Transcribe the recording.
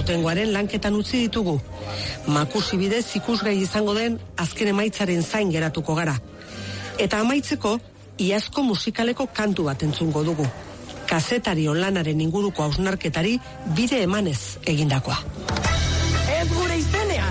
aurtengoaren lanketan utzi ditugu. Makusi bidez ikusgai izango den azken emaitzaren zain geratuko gara. Eta amaitzeko, iazko musikaleko kantu bat entzungo dugu. Kazetari lanaren inguruko hausnarketari bide emanez egindakoa.